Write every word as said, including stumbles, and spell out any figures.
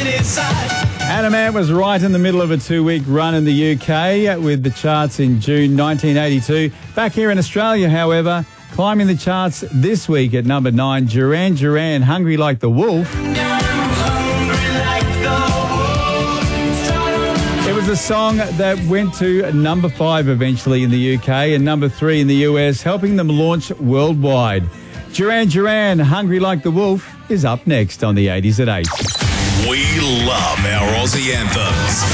Adam Ant was right in the middle of a two-week run in the U K with the charts in June nineteen eighty-two. Back here in Australia, however, climbing the charts this week at number nine, Duran Duran, Hungry Like the Wolf. It was a song that went to number five eventually in the U K and number three in the U S, helping them launch worldwide. Duran Duran, Hungry Like the Wolf, is up next on the eighties at eight. We love our Aussie anthems.